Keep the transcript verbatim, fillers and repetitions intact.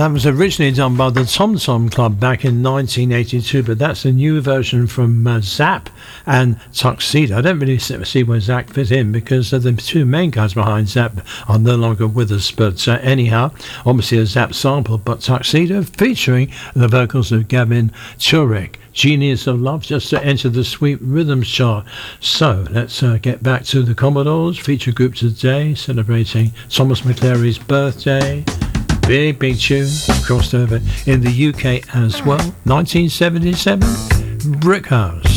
That was originally done by the Tom Tom Club back in nineteen eighty-two, but that's a new version from uh, Zapp and Tuxedo. I don't really see where Zapp fit in because uh, the two main guys behind Zapp are no longer with us. But uh, anyhow, obviously a Zapp sample, but Tuxedo featuring the vocals of Gavin Turek. Genius of Love, just to enter the Sweet Rhythms chart. So let's uh, get back to the Commodores feature group today, celebrating Thomas McClary's birthday. Big, big tune, crossed over in the U K as well. nineteen seventy-seven, Brick House.